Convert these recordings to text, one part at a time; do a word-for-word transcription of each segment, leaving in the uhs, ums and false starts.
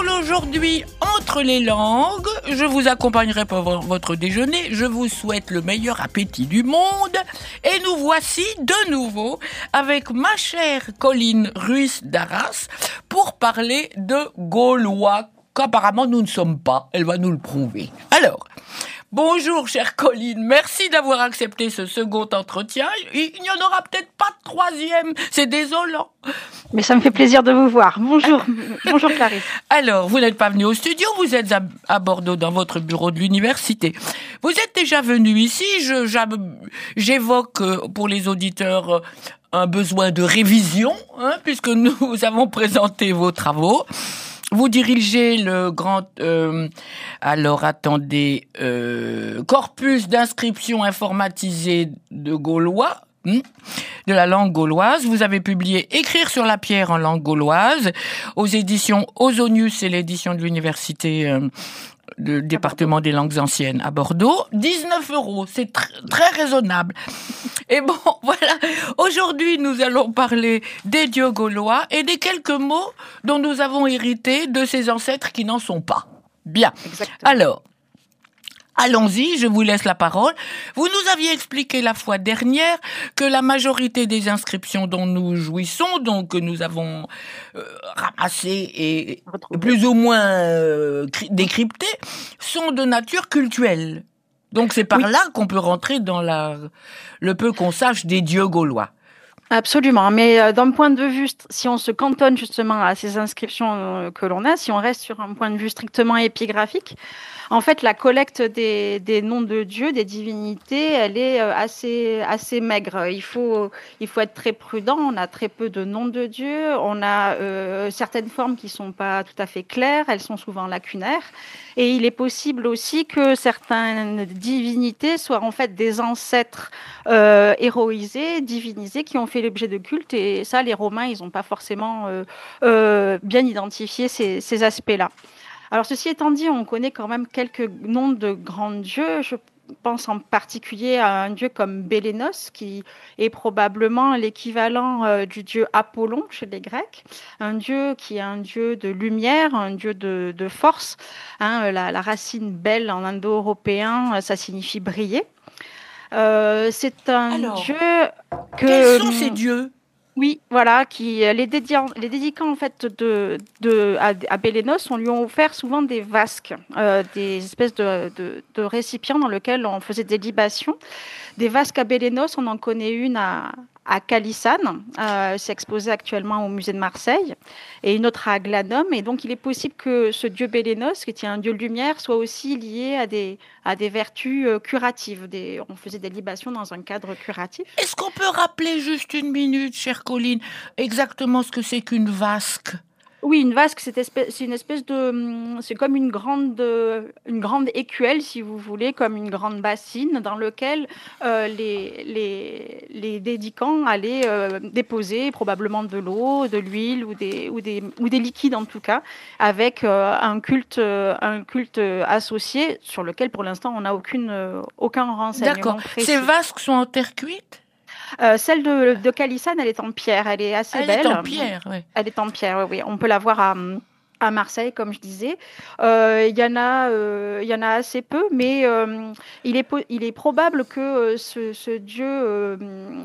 parle aujourd'hui entre les langues. Je vous accompagnerai pour votre déjeuner. Je vous souhaite le meilleur appétit du monde. Et nous voici de nouveau avec ma chère Colline Ruiz d'Arras pour parler de gaulois qu'apparemment nous ne sommes pas. Elle va nous le prouver. Alors, bonjour chère Colline, merci d'avoir accepté ce second entretien. Il n'y en aura peut-être pas de troisième, c'est désolant. Mais ça me fait plaisir de vous voir. Bonjour, bonjour Clarisse. Alors, vous n'êtes pas venue au studio, vous êtes à, à Bordeaux dans votre bureau de l'université. Vous êtes déjà venu ici, je, j'évoque pour les auditeurs un besoin de révision, hein, puisque nous avons présenté vos travaux. Vous dirigez le grand, euh, alors attendez, euh, corpus d'inscription informatisée de gaulois, hmm, de la langue gauloise. Vous avez publié Écrire sur la pierre en langue gauloise aux éditions Ausonius, c'est l'édition de l'université euh, du département des langues anciennes à Bordeaux. dix-neuf euros, c'est tr- très raisonnable. Et bon, voilà, aujourd'hui nous allons parler des dieux gaulois et des quelques mots dont nous avons hérité de ces ancêtres qui n'en sont pas. Bien. Exactement. Alors, allons-y, je vous laisse la parole. Vous nous aviez expliqué la fois dernière que la majorité des inscriptions dont nous jouissons, donc que nous avons euh, ramassées et Retrouvé. plus ou moins euh, décryptées, sont de nature cultuelle. Donc c'est par oui. là qu'on peut rentrer dans la, le peu qu'on sache des dieux gaulois. Absolument, mais euh, d'un point de vue, si on se cantonne justement à ces inscriptions euh, que l'on a, si on reste sur un point de vue strictement épigraphique, en fait, la collecte des, des noms de dieux, des divinités, elle est euh, assez, assez maigre. Il faut, il faut être très prudent. On a très peu de noms de dieux. On a euh, certaines formes qui sont pas tout à fait claires. Elles sont souvent lacunaires. Et il est possible aussi que certaines divinités soient en fait des ancêtres euh, héroïsés, divinisés, qui ont fait l'objet de cultes. Et ça, les Romains, ils n'ont pas forcément euh, euh, bien identifié ces, ces aspects-là. Alors, ceci étant dit, on connaît quand même quelques noms de grands dieux. Je pense en particulier à un dieu comme Bélénos, qui est probablement l'équivalent euh, du dieu Apollon chez les Grecs. Un dieu qui est un dieu de lumière, un dieu de, de force. Hein, la, la racine belle en indo-européen, ça signifie briller. Euh, c'est un Alors, dieu que... Quels sont ces dieux ? Oui, voilà, qui les dédiant, les dédiquant en fait de, de à, à Bélénos, on lui a offert souvent des vasques, euh, des espèces de, de, de récipients dans lesquels on faisait des libations. Des vasques à Bélénos, on en connaît une à à Calissane, euh, c'est exposé actuellement au musée de Marseille, et une autre à Aglanum. Et donc, il est possible que ce dieu Bélénos, qui était un dieu de lumière, soit aussi lié à des, à des vertus euh, curatives. Des, on faisait des libations dans un cadre curatif. Est-ce qu'on peut rappeler juste une minute, chère Colline, exactement ce que c'est qu'une vasque ? Oui, une vasque, c'est, espèce, c'est une espèce de, c'est comme une grande, une grande écuelle, si vous voulez, comme une grande bassine dans laquelle euh, les, les, les dédicants allaient euh, déposer probablement de l'eau, de l'huile ou des, ou des, ou des liquides en tout cas, avec euh, un culte, un culte associé sur lequel pour l'instant on n'a aucune, euh, aucun renseignement. D'accord. Précis. Ces vasques sont en terre cuite ? Euh, celle de, de Calissane, elle est en pierre, elle est assez elle belle. Elle est en pierre, oui. Elle est en pierre, oui, oui. On peut la voir à, à Marseille, comme je disais. Euh, il y en a, euh, il y en a assez peu, mais euh, il est, il est probable que ce, ce dieu euh,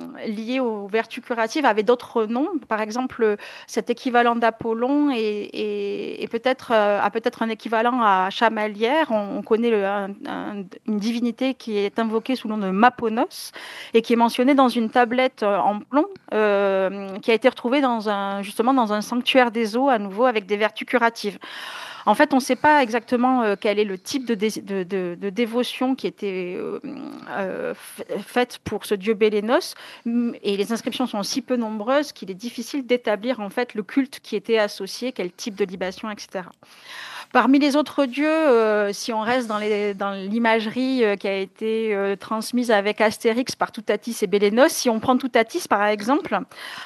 lié aux vertus curatives avait d'autres noms. Par exemple, cet équivalent d'Apollon est, est, est peut-être, euh, a peut-être un équivalent à Chamalière. On, on connaît le, un, un, une divinité qui est invoquée sous le nom de Maponos et qui est mentionnée dans une tablette en plomb euh, qui a été retrouvée dans un, justement dans un sanctuaire des eaux, à nouveau avec des vertus curatives. En fait, on ne sait pas exactement euh, quel est le type de, dé- de, de, de dévotion qui était euh, euh, faite pour ce dieu Bélénos, et les inscriptions sont si peu nombreuses qu'il est difficile d'établir en fait le culte qui était associé, quel type de libation, et cetera. Parmi les autres dieux, euh, si on reste dans, les, dans l'imagerie euh, qui a été euh, transmise avec Astérix par Toutatis et Bélénos, si on prend Toutatis par exemple,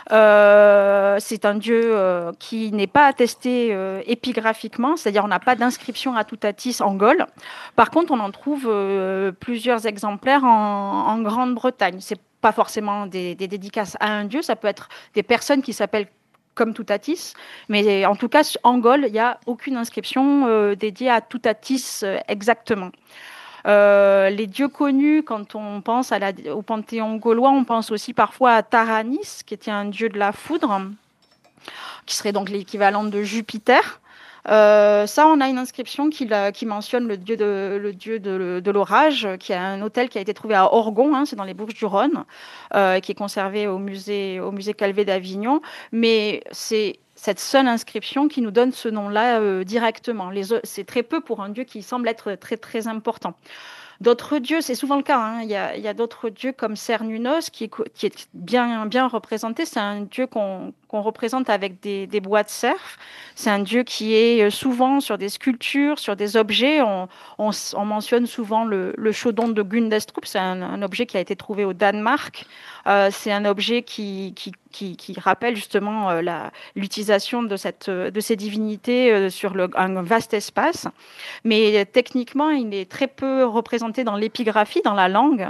euh, c'est un dieu euh, qui n'est pas attesté euh, épigraphiquement, c'est-à-dire on n'a pas d'inscription à Toutatis en Gaule. Par contre, on en trouve euh, plusieurs exemplaires en, en Grande-Bretagne. C'est pas forcément des, des dédicaces à un dieu, ça peut être des personnes qui s'appellent comme Toutatis. Mais en tout cas, en Gaule, il n'y a aucune inscription euh, dédiée à Toutatis euh, exactement. Euh, les dieux connus, quand on pense à la, au panthéon gaulois, on pense aussi parfois à Taranis, qui était un dieu de la foudre, qui serait donc l'équivalent de Jupiter. Euh, ça, on a une inscription qui, la, qui mentionne le dieu de, le dieu de, de l'orage, qui a un autel qui a été trouvé à Orgon, hein, c'est dans les Bouches du Rhône, euh, qui est conservé au musée, au musée Calvé d'Avignon. Mais c'est cette seule inscription qui nous donne ce nom-là euh, directement. Les, c'est très peu pour un dieu qui semble être très très important. D'autres dieux, c'est souvent le cas. Hein. Il y a, il y a d'autres dieux comme Cernunnos qui, qui est bien, bien représenté. C'est un dieu qu'on, qu'on représente avec des, des bois de cerf. C'est un dieu qui est souvent sur des sculptures, sur des objets. On, on, on mentionne souvent le, le chaudon de Gundestrup. C'est un, un objet qui a été trouvé au Danemark. Euh, c'est un objet qui, qui, qui, qui rappelle justement euh, la, l'utilisation de, cette, de ces divinités euh, sur le, un vaste espace. Mais techniquement, il est très peu représenté dans l'épigraphie, dans la langue.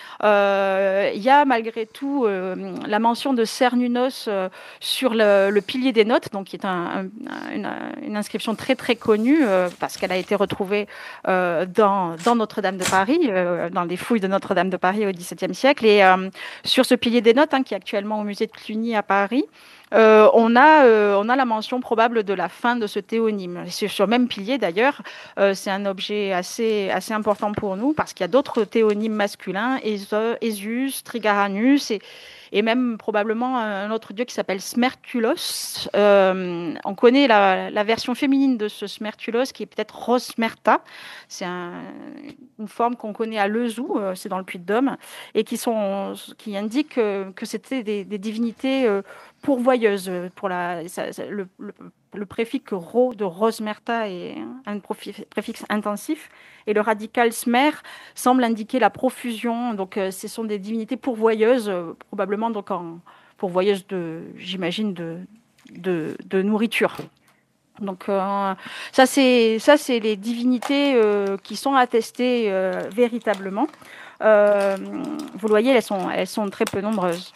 Euh, il y a malgré tout euh, la mention de Cernunnos euh, sur le, le pilier des notes, donc qui est un, un, une, une inscription très très connue euh, parce qu'elle a été retrouvée euh, dans, dans Notre-Dame de Paris, euh, dans les fouilles de Notre-Dame de Paris au XVIIe siècle. Et euh, sur ce pilier des notes, hein, qui est actuellement au musée de Cluny à Paris, Euh, on, a, euh, on a la mention probable de la fin de ce théonyme. C'est sur le même pilier d'ailleurs, euh, c'est un objet assez, assez important pour nous parce qu'il y a d'autres théonymes masculins, Esus, Trigaranus et, et même probablement un autre dieu qui s'appelle Smertulos. Euh, on connaît la, la version féminine de ce Smertulos qui est peut-être Rosmerta. C'est un, une forme qu'on connaît à Lezoux, euh, c'est dans le Puy-de-Dôme, et qui, sont, qui indiquent euh, que c'était des, des divinités euh, pourvoyeuses. Pour la, ça, ça, le, le, le préfixe ro de Rosmerta est un préfixe intensif et le radical smer semble indiquer la profusion. Donc, euh, ce sont des divinités pourvoyeuses, euh, probablement donc en pourvoyeuses de, j'imagine, de, de, de nourriture. Donc euh, ça c'est ça c'est les divinités euh, qui sont attestées euh, véritablement. Euh, vous le voyez, elles sont elles sont très peu nombreuses.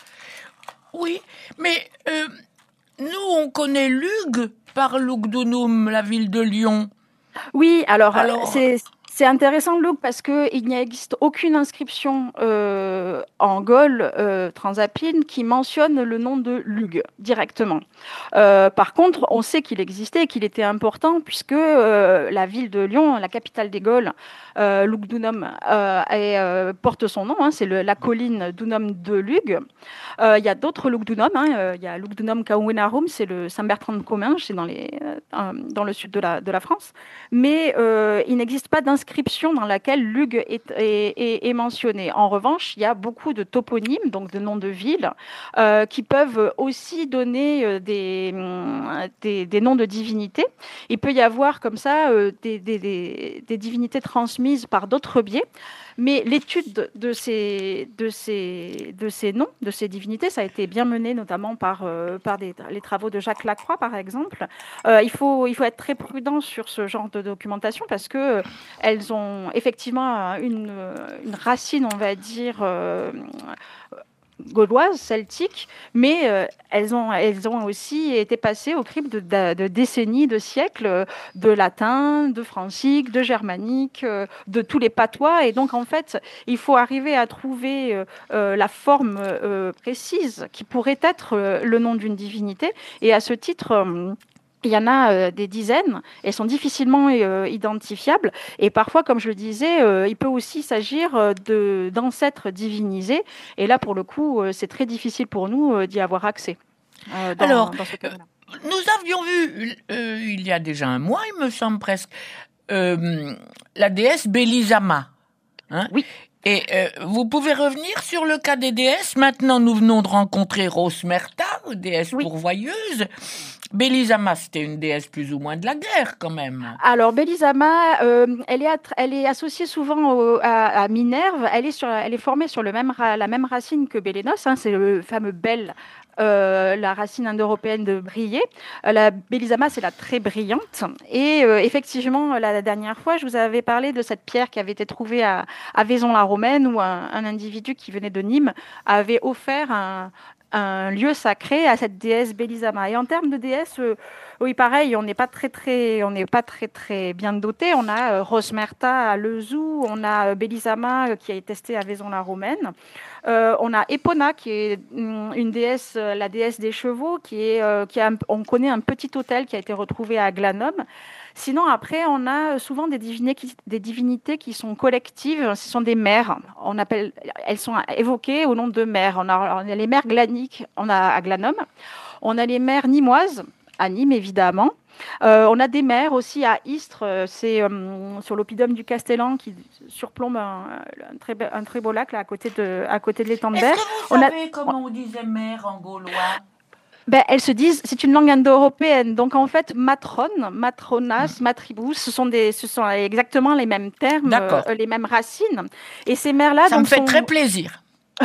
Oui, mais euh, nous on connaît Lugh par Lugdunum, la ville de Lyon. Oui, alors, alors... c'est C'est intéressant, Lugh, parce qu'il n'existe aucune inscription euh, en Gaule euh, transalpine qui mentionne le nom de Lugh directement. Euh, par contre, on sait qu'il existait et qu'il était important puisque euh, la ville de Lyon, la capitale des Gaules, euh, Lugdunum, euh, euh, porte son nom. Hein, c'est le, la colline Dunum de Lugh. Euh, il y a d'autres Lugdunum. Hein, il y a Lugdunum Cauvenarum, c'est le Saint-Bertrand de Comminges, c'est dans, les, euh, dans le sud de la, de la France. Mais euh, il n'existe pas d'inscription inscription dans laquelle Lugh est, est, est, est mentionné. En revanche, il y a beaucoup de toponymes, donc de noms de villes, euh, qui peuvent aussi donner euh, des, des, des noms de divinités. Il peut y avoir comme ça euh, des, des, des, des divinités transmises par d'autres biais. Mais l'étude de ces, de, ces, de ces noms, de ces divinités, ça a été bien mené notamment par, euh, par des, les travaux de Jacques Lacroix, par exemple. Euh, il, faut, il faut être très prudent sur ce genre de documentation parce que euh, elles ont effectivement une, une racine, on va dire, euh, gauloise, celtique, mais euh, elles, ont, elles ont aussi été passées au crible de, de, de décennies, de siècles, de latin, de francique, de germanique, euh, de tous les patois. Et donc, en fait, il faut arriver à trouver euh, euh, la forme euh, précise qui pourrait être euh, le nom d'une divinité. Et à ce titre... Euh, il y en a euh, des dizaines, elles sont difficilement euh, identifiables et parfois, comme je le disais, euh, il peut aussi s'agir euh, de, d'ancêtres divinisés et là, pour le coup, euh, c'est très difficile pour nous euh, d'y avoir accès. Euh, dans, Alors, dans ce cas-là. Euh, nous avions vu, euh, il y a déjà un mois, il me semble presque, euh, la déesse Belisama. Hein oui. Et euh, vous pouvez revenir sur le cas des déesses. Maintenant, nous venons de rencontrer Rosmerta, déesse oui. pourvoyeuse. Belisama, c'était une déesse plus ou moins de la guerre, quand même. Alors, Belisama, euh, elle, est attra- elle est associée souvent au, à, à Minerve. Elle est, sur, elle est formée sur le même ra- la même racine que Bélénos. Hein, c'est le fameux Bel, euh, la racine indo-européenne de briller. Euh, la Belisama, c'est la très brillante. Et euh, effectivement, la, la dernière fois, je vous avais parlé de cette pierre qui avait été trouvée à, à Vaison-la-Romaine, où un, un individu qui venait de Nîmes avait offert un un lieu sacré à cette déesse Belisama. Et en termes de déesse, euh, oui, pareil, on n'est pas très très, on n'est pas très très bien doté. On a euh, Rosmerta à Lezoux, on a euh, Belisama euh, qui a été testée à Vaison-la-Romaine. Euh, on a Epona qui est une, une déesse, euh, la déesse des chevaux, qui est, euh, qui a, un- on connaît un petit hôtel qui a été retrouvé à Glanum. Sinon, après, on a souvent des divinités qui, des divinités qui sont collectives. Ce sont des mères. On appelle, elles sont évoquées au nom de mères. On a, on a les mères glaniques, on a à Glanum. On a les mères nimoises, à Nîmes évidemment. Euh, on a des mères aussi à Istres, euh, c'est euh, sur l'oppidum du Castellan qui surplombe un, un, très, un très beau lac là, à côté de, à côté de l'étang de Est-ce Berre. que vous On a, savez comment on disait mère en gaulois? ben, elles se disent, c'est une langue indo-européenne. Donc en fait, matrone, matronas, matribus, ce sont des, ce sont exactement les mêmes termes, euh, D'accord. les mêmes racines. Et ces mères-là, Ça me donc, fait sont, très plaisir.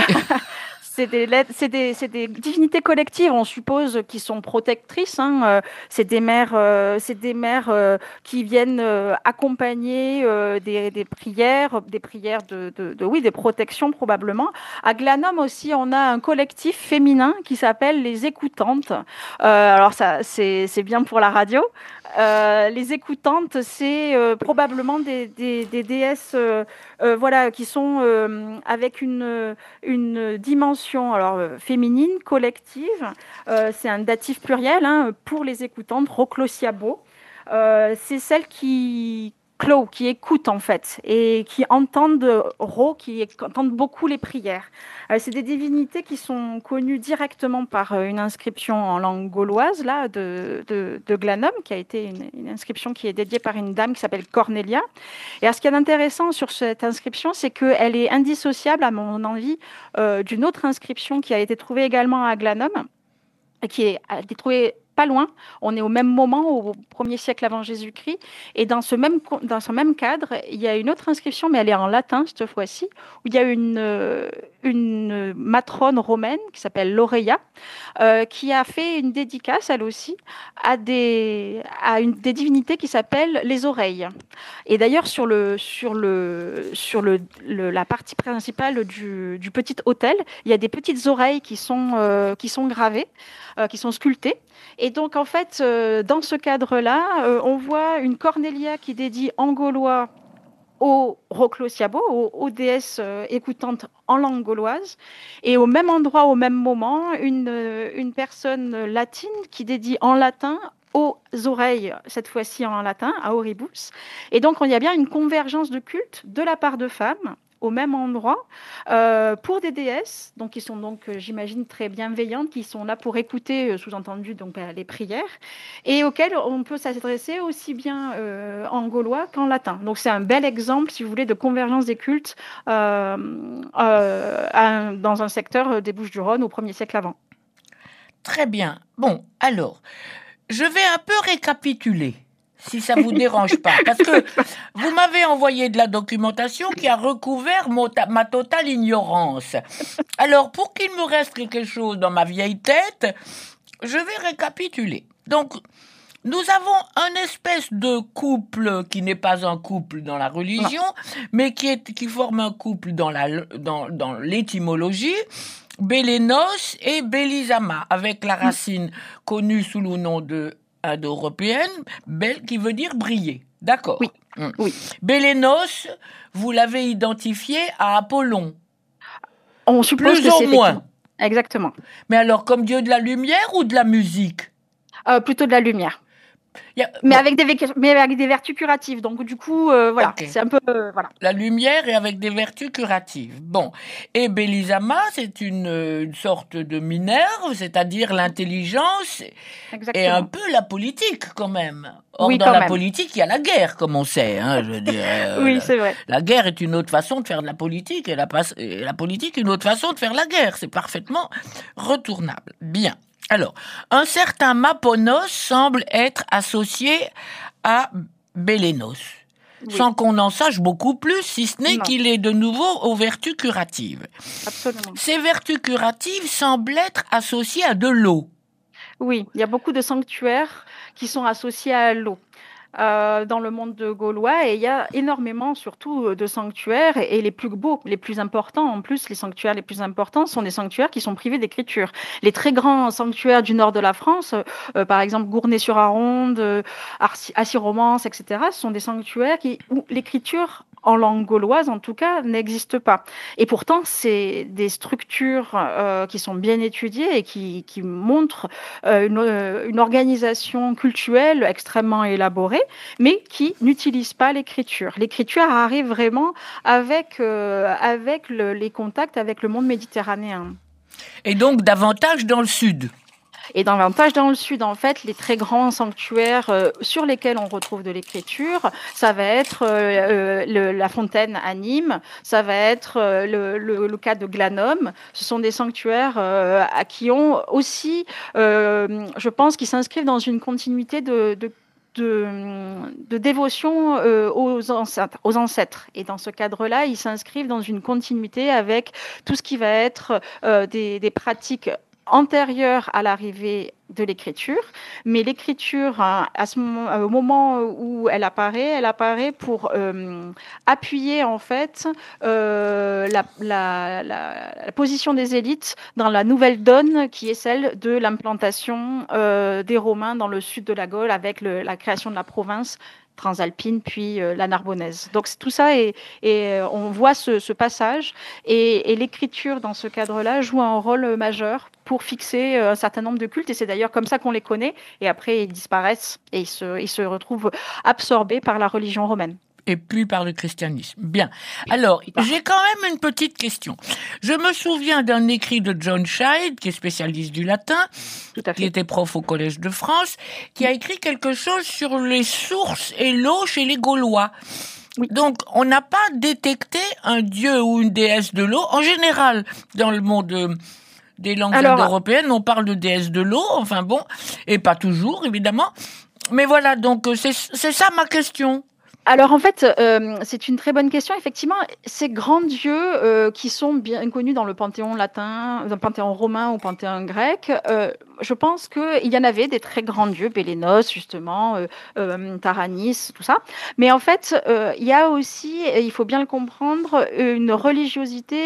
c'est des, lettres- c'est des, c'est des divinités collectives, on suppose, qui sont protectrices. Hein. Euh, c'est des mères, euh, c'est des mères euh, qui viennent euh, accompagner euh, des, des prières, des prières de, de, de, oui, des protections probablement. À Glanum aussi, on a un collectif féminin qui s'appelle les Écoutantes. Euh, alors ça, c'est, c'est bien pour la radio. Euh, les Écoutantes, c'est euh, probablement des, des, des déesses, euh, euh, voilà, qui sont euh, avec une une dimension alors euh, féminine, collective. Euh, c'est un datif pluriel hein, pour les écoutantes, Roclosiabo. Euh, c'est celles qui clo, qui écoutent en fait et qui entendent ro, qui entendent beaucoup les prières. Euh, c'est des divinités qui sont connues directement par euh, une inscription en langue gauloise là de, de, de Glanum, qui a été une, une inscription qui est dédiée par une dame qui s'appelle Cornelia. Et alors, ce qui est intéressant sur cette inscription, c'est qu'elle est indissociable, à mon avis, euh, d'une autre inscription qui a été trouvée également à Glanum, et qui est- a été trouvée pas loin. On est au même moment, au premier siècle avant Jésus-Christ. Et dans ce même, co- dans ce même cadre, il y a une autre inscription, mais elle est en latin cette fois-ci, où il y a une, euh, une matrone romaine qui s'appelle Laureia, euh, qui a fait une dédicace, elle aussi, à des, à une, des divinités qui s'appellent les oreilles. Et d'ailleurs, sur, le, sur, le, sur le, le- la partie principale du, du petit autel, il y a des petites oreilles qui sont, euh, qui sont gravées, euh, qui sont sculptées. Et donc, en fait, euh, dans ce cadre-là, euh, on voit une Cornelia qui dédie en gaulois au Roclosiabo, aux, aux déesses euh, écoutantes en langue gauloise, et au même endroit, au même moment, une, euh, une personne latine qui dédie en latin aux oreilles, cette fois-ci en latin, à Oribus. Et donc, il y a bien une convergence de culte de la part de femmes au même endroit euh, pour des déesses, donc qui sont donc, euh, j'imagine, très bienveillantes, qui sont là pour écouter, euh, sous-entendu, donc euh, les prières, et auxquelles on peut s'adresser aussi bien euh, en gaulois qu'en latin. Donc c'est un bel exemple, si vous voulez, de convergence des cultes euh, euh, à- dans un secteur des Bouches-du-Rhône au premier siècle avant. Très bien. Bon, alors, je vais un peu récapituler, si ça vous dérange pas, parce que vous m'avez envoyé de la documentation qui a recouvert mon ta- ma totale ignorance. Alors, pour qu'il me reste quelque chose dans ma vieille tête, je vais récapituler. Donc, nous avons un espèce de couple qui n'est pas un couple dans la religion, mais qui, est, qui forme un couple dans, la, dans, dans l'étymologie, Bélénos et Bélisama, avec la racine connue sous le nom de indo-européenne, belle, qui veut dire briller. D'accord. Oui, Hum. oui. Bélénos, vous l'avez identifié à Apollon. On suppose Plus que ou c'est moins. effectivement- Exactement. Mais alors, comme dieu de la lumière ou de la musique? Euh, plutôt de la lumière. Il y a- Mais, bon, avec des, vé- mais avec des vertus curatives. Donc, du coup, euh, voilà, ok. c'est un peu. euh, voilà. La lumière et avec des vertus curatives. Bon. Et Bélisama, c'est une, une sorte de Minerve, c'est-à-dire l'intelligence et Exactement. un peu la politique, quand même. Or, Oui, dans quand la même. politique, il y a la guerre, comme on sait. Hein, je veux dire, euh, Oui, la, c'est vrai. la guerre est une autre façon de faire de la politique et la, pas- et la politique une autre façon de faire la guerre. C'est parfaitement retournable. Bien. Alors, un certain Maponos semble être associé à Bélénos. Oui. Sans qu'on en sache beaucoup plus, si ce n'est Non. qu'il est de nouveau aux vertus curatives. Absolument. Ces vertus curatives semblent être associées à de l'eau. Oui, il y a beaucoup de sanctuaires qui sont associés à l'eau. euh, dans le monde de gaulois et il y a énormément surtout de sanctuaires et, et les plus beaux, les plus importants en plus, les sanctuaires les plus importants sont des sanctuaires qui sont privés d'écriture. Les très grands sanctuaires du nord de la France, euh, par exemple Gournay-sur-Aronde, euh, Assy-Romance, et cetera, ce sont des sanctuaires qui, où l'écriture en langue gauloise, en tout cas, n'existe pas. Et pourtant, c'est des structures euh, qui sont bien étudiées et qui, qui montrent euh, une, euh, une organisation cultuelle extrêmement élaborée, mais qui n'utilisent pas l'écriture. L'écriture arrive vraiment avec, euh, avec le, les contacts avec le monde méditerranéen. Et donc davantage dans le sud. Et davantage dans le sud, en fait, les très grands sanctuaires euh, sur lesquels on retrouve de l'écriture, ça va être euh, le, la Fontaine à Nîmes, ça va être euh, le, le, le cas de Glanum. Ce sont des sanctuaires euh, qui ont aussi, euh, je pense, qui s'inscrivent dans une continuité de, de De, de dévotion euh, aux, ancêtres, aux ancêtres. Et dans ce cadre-là, ils s'inscrivent dans une continuité avec tout ce qui va être euh, des, des pratiques antérieure à l'arrivée de l'écriture, mais l'écriture, à ce moment, au moment où elle apparaît, elle apparaît pour euh, appuyer en fait euh, la, la, la, la position des élites dans la nouvelle donne qui est celle de l'implantation euh, des Romains dans le sud de la Gaule avec le, la création de la province transalpine, puis euh, la Narbonnaise. Donc tout ça, est, et on voit ce, ce passage, et, et l'écriture dans ce cadre-là joue un rôle majeur pour fixer un certain nombre de cultes, et c'est d'ailleurs comme ça qu'on les connaît, et après ils disparaissent, et ils se, ils se retrouvent absorbés par la religion romaine. Et puis par le christianisme. Bien. Alors, j'ai quand même une petite question. Je me souviens d'un écrit de John Child, qui est spécialiste du latin, qui était prof au Collège de France, qui a écrit quelque chose sur les sources et l'eau chez les Gaulois. Oui. Donc, on n'a pas détecté un dieu ou une déesse de l'eau. En général, dans le monde des langues Alors, européennes, on parle de déesse de l'eau, enfin bon, et pas toujours, évidemment. Mais voilà, donc c'est, c'est ça ma question. Alors en fait, euh, c'est une très bonne question. Effectivement, ces grands dieux euh, qui sont bien connus dans le panthéon latin, dans le panthéon romain ou panthéon grec, euh, je pense qu'il y en avait des très grands dieux, Bélénos justement, euh, euh, Taranis, tout ça. Mais en fait, euh, il y a aussi, et il faut bien le comprendre, une religiosité